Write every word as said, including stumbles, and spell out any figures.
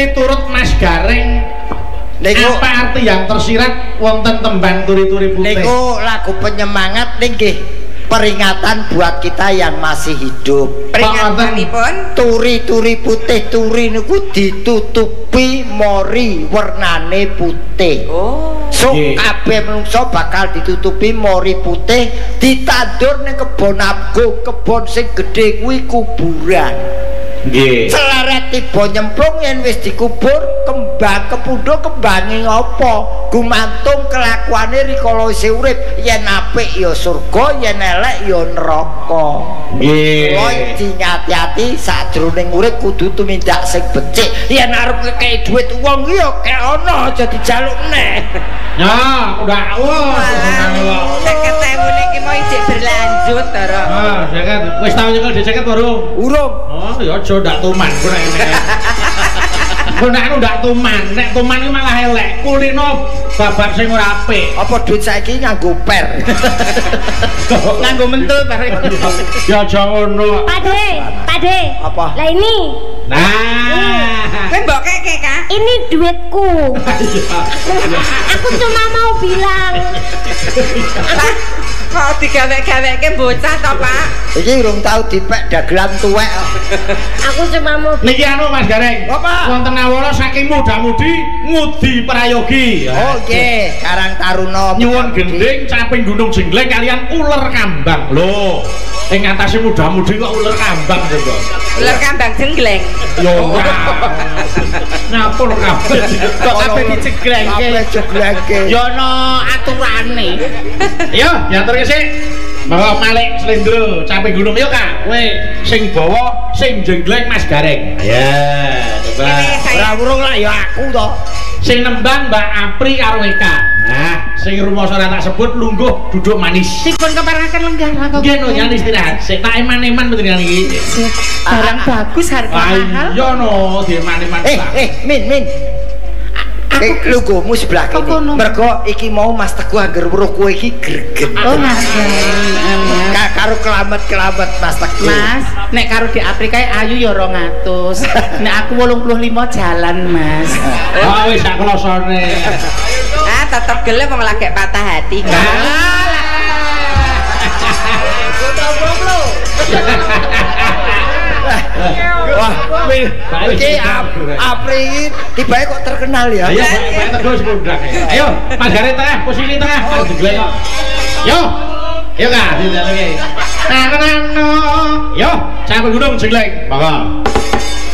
miturut Mas Gareng niku apa arti yang tersirat wonten tembang turi-turi putih? Niku lagu penyemangat nggih. Peringatan buat kita yang masih hidup. Peringatanipun turi-turi putih turi niku ditutupi mori warnane putih. Oh. So kabeh menungso bakal ditutupi mori putih, ditandur ning kebon agung, kebon sing gedhe kuwi kuburan. Nggih. Seleret tiba nyemplung yen wis dikubur, kembang kepundho kembange ngopo? Gumantung kelakuane rikala isih urip, yen apik ya surga, yen elek ya neraka. Nggih. Kuwi dinyati-ati sadurunge urip kudu tumindak sing becik. Yen arep ngekeki dhuwit wong ya kek ana aja dijaluk neh. Ya, udah wah. Seket ewu niki mau ijek berlanjut to, Rok. Ah, seket. Wis tau nyekel seket urung? Urung. Oh, ya aja ndak tuman kok nek. Kok nek ndak tuman, nek tuman iki malah elek. Kulino babak sing ora apik. Apa duit saiki nganggo per? Nganggo mentul bareng. Ya aja ngono. Pade, Pade. Apa? Lah ini. Nah. Kowe mbok keke, Kak? Ini duitku. Aku cuma mau bilang. Lah, kok digawe-gaweke bocah to, Pak? Iki urung tau dipek dagelan tuwek. Aku cuma mau Niki anu Mas Gareng. Apa? Wonten awala saking muda-mudi ngudi prayogi. Oh nggih, Karang Taruna Nyuwun gending caping gunung jengleng kalian uler kambang. Lho, ing atase muda-mudi kok uler kambang coba. Ular kambang jenggleng. Yo ora. Ngapur kabeh. Kok kabeh dijeglengke. Kabeh jeglengke. Yo ana aturane. Yo, diaturke sik. Bawa Malik Slendro caping gunung yo Kak. Kowe sing bawa sing jengleng Mas Gareng. Ya, coba. Ora urung lah ya aku to. Sing nembang Mbak Apri karo Eka. Nah, sing rumasa ora tak sebut lungguh duduk manis. Dipun keparengaken lenggah lah kok. Nggih no nyanyi istirahat. Sik tak eman-eman mboten niki. Barang bagus harga mahal. Iya no, dieman-eman. Eh, eh, Min, Min. Eh, logomu sebelah kene. Mergo iki mau Mas Teguh angger weruh kowe iki gregen. Oh, Mas. Ka karo kelamet-kelamet Mas Teguh. Mas, nek karo di Afrika ayu ya rong atus. Nek aku wolung puluh lima jalan, Mas. Oh, wis tak klosone. Ah, tetep gelem wong lagi patah hati. Wah, iki Apri iki tibae kok terkenal ya. Ayo, Pak Teguh sepundhak. Ayo, Mas Gareng tengah, posisi tengah. Mas Jegleng kok. Yo. Yo Kak, dijaluk iki. Nah, Yo, caping gunung jengleng. Monggo.